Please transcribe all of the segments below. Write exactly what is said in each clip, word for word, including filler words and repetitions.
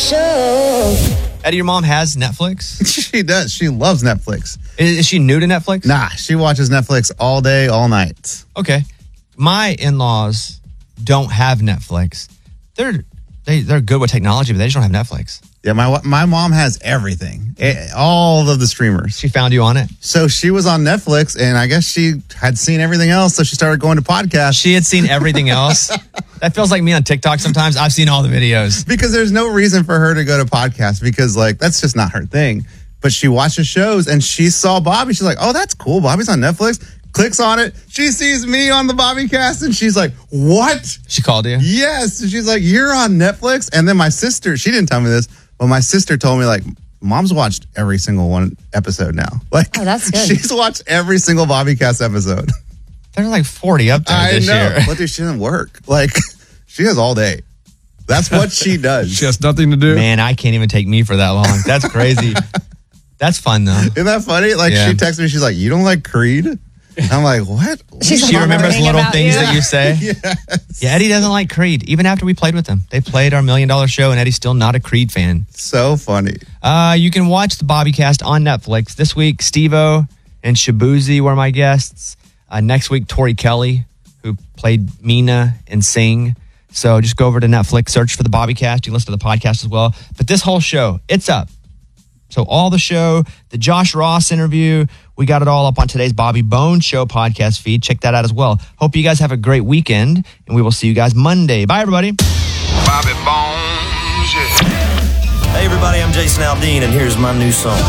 Show. Eddie, your mom has Netflix? She does. She loves Netflix. Is, is she new to Netflix? Nah, she watches Netflix all day, all night. Okay. My in-laws don't have Netflix. They're they, they're good with technology, but they just don't have Netflix. Yeah, my my mom has everything. It, all of the streamers. She found you on it? So she was on Netflix, and I guess she had seen everything else, so she started going to podcasts. She had seen everything else? That feels like me on TikTok sometimes. I've seen all the videos. Because there's no reason for her to go to podcasts, because, like, that's just not her thing. But she watches shows, and she saw Bobby. She's like, oh, that's cool. Bobby's on Netflix. Clicks on it. She sees me on the Bobby cast, and she's like, what? She called you? Yes. And she's like, you're on Netflix? And then my sister, she didn't tell me this, but my sister told me, like, mom's watched every single one episode now. Like, oh, that's good. She's watched every single Bobby cast episode. There's like forty up there I this know, year. but dude, she doesn't work. Like, she has all day. That's what she does. She has nothing to do. Man, I can't even take me for that long. That's crazy. That's fun, though. Isn't that funny? Like, Yeah. she texted me, she's like, you don't like Creed? I'm like, what? She's She remembers wondering little about things you. that you say. Yes. Yeah, Eddie doesn't like Creed, even after we played with him. They played our Million Dollar Show, and Eddie's still not a Creed fan. So funny. Uh, you can watch the Bobbycast on Netflix. This week, Steve-O and Shabuzi were my guests. Uh, next week, Tori Kelly, who played Mina in Sing. So just go over to Netflix, search for the Bobbycast. You can listen to the podcast as well. But this whole show, it's up. So all the show, the Josh Ross interview, we got it all up on today's Bobby Bones Show podcast feed. Check that out as well. Hope you guys have a great weekend, and we will see you guys Monday. Bye, everybody. Bobby Bones, yeah. Hey everybody, I'm Jason Aldean, and here's my new song.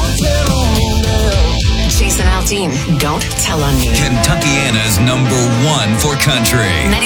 Jason Aldean, Don't Tell on Me. Kentuckiana's number one for country.